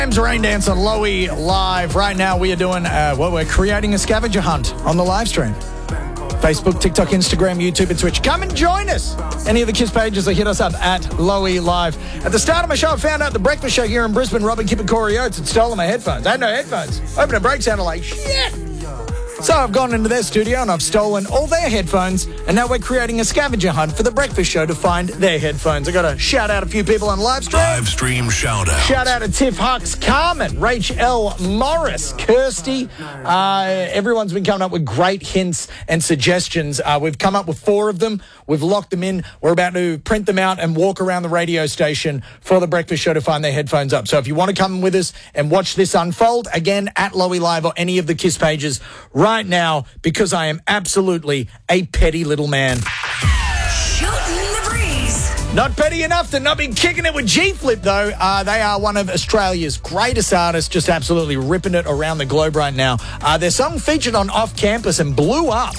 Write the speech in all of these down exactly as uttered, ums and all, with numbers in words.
James Rain Dance on Lowy Live. Right now we are doing, uh, well, we're creating a scavenger hunt on the live stream. Facebook, TikTok, Instagram, YouTube, and Twitch. Come and join us. Any of the KISS pages, or hit us up at Lowy Live. At the start of my show, I found out the breakfast show here in Brisbane, Robin, Kip, and Corey Oates had stolen my headphones. I had no headphones. Opened a break, sounded like shit. So I've gone into their studio and I've stolen all their headphones, and now we're creating a scavenger hunt for the breakfast show to find their headphones. I got to shout out a few people on live stream. Live stream shout out. Shout out to Tiff Hux, Carmen, Rach L. Morris, Kirsty. Uh, everyone's been coming up with great hints and suggestions. Uh, we've come up with four of them. We've locked them in. We're about to print them out and walk around the radio station for the breakfast show to find their headphones up. So if you want to come with us and watch this unfold, again, at Lowy Live or any of the KISS pages right now, because I am absolutely a petty little man. Shooting the breeze. Not petty enough to not be kicking it with G-Flip, though. Uh, they are one of Australia's greatest artists, just absolutely ripping it around the globe right now. Uh, their song featured on Off Campus and blew up.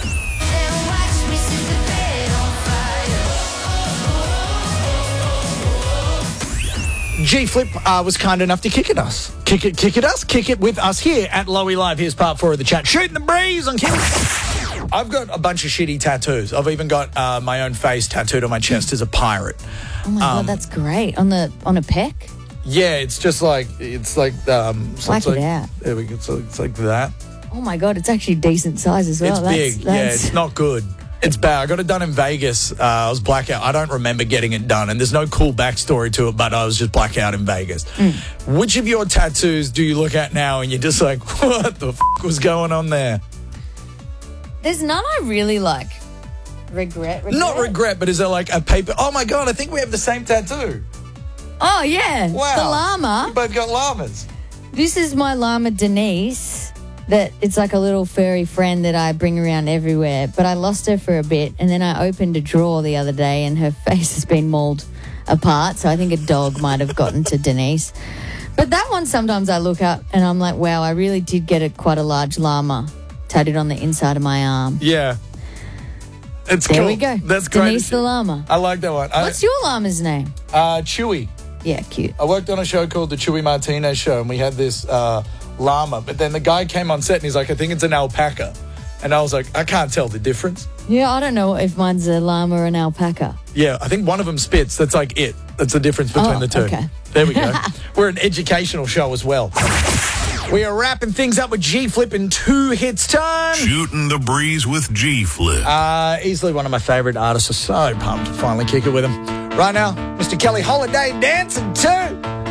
G-Flip uh, was kind enough to kick at us. Kick it, kick at us, kick it with us here at Lowy Live. Here's part four of the chat. Shooting the breeze on Kim. I've got a bunch of shitty tattoos. I've even got uh, my own face tattooed on my chest as a pirate. Oh my Um, god, that's great. On the on a peck? Yeah, it's just like, it's like, um, so Whack it's like, it out. There we go. So it's like that. Oh my god, it's actually decent size as well. It's that's, big. That's... Yeah, it's not good. It's bad. I got it done in Vegas. Uh, I was blackout. I don't remember getting it done, and there's no cool backstory to it, but I was just blackout in Vegas. Mm. Which of your tattoos do you look at now and you're just like, what the f*** was going on there? There's none I really like. Regret, regret? Not regret, but is there like a paper? Oh my God, I think we have the same tattoo. Oh, yeah. Wow. The llama. We both got llamas. This is my llama, Denise. That it's like a little furry friend that I bring around everywhere. But I lost her for a bit, and then I opened a drawer the other day, and her face has been mauled apart. So I think a dog might have gotten to Denise. But that one, sometimes I look up and I'm like, wow, I really did get a, quite a large llama tattooed on the inside of my arm. Yeah. It's there cool. we go. That's great. Denise the llama. I like that one. What's I, your llama's name? Uh, Chewy. Yeah, cute. I worked on a show called The Chewy Martinez Show, and we had this uh, llama. But then the guy came on set, and he's like, I think it's an alpaca. And I was like, I can't tell the difference. Yeah, I don't know if mine's a llama or an alpaca. Yeah, I think one of them spits. That's like it. That's the difference between oh, the two. Okay. There we go. We're an educational show as well. We are wrapping things up with G-Flip in two hits time. Shooting the breeze with G-Flip. Uh, easily one of my favourite artists. I'm so pumped to finally kick it with him. Right now, Mister Kelly Holiday dancing too.